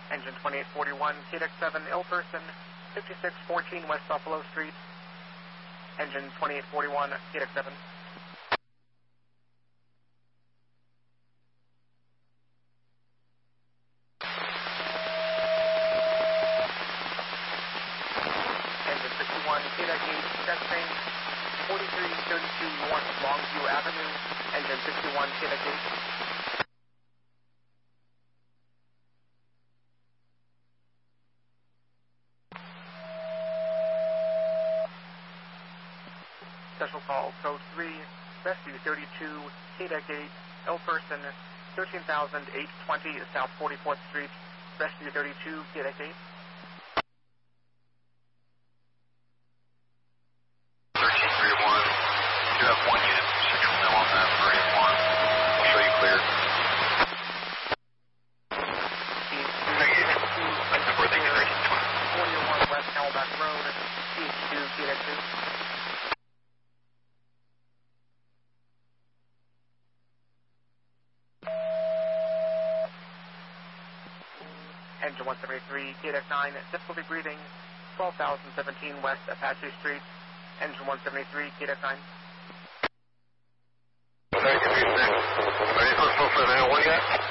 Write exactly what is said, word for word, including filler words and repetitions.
Engine twenty-eight forty-one, K D E X seven, ill person, fifty-six fourteen West Buffalo Street. Engine twenty-eight forty-one, K D E X seven. Engine sixty-one, K D E X eight, set train, forty-three thirty-two North Longview Avenue. Engine sixty-one, K D E X eight. Special call, code three, rescue thirty-two, K D E X eight, ill person, thirteen thousand eight twenty South forty-fourth Street, rescue thirty-two, K D E X eight. thirteen three one, you have one unit, central mail on that for eight one. I'll show you clear. Number thirteen twenty. forty-one West Camelback Road, C H two, K D E X two. Engine one seventy-three, K D E X nine, difficulty breathing, twelve thousand seventeen West Apache Street. Engine one seventy-three, K D E X nine. thirty-three six. Ready for full for now, what do you got?